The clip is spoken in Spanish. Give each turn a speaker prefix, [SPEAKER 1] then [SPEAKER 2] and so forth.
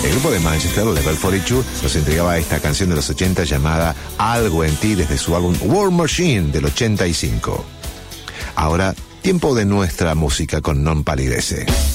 [SPEAKER 1] El grupo de Manchester, Level 42, nos entregaba esta canción de los 80 llamada Algo en ti desde su álbum War Machine del 85. Ahora, tiempo de nuestra música con Non Palidece.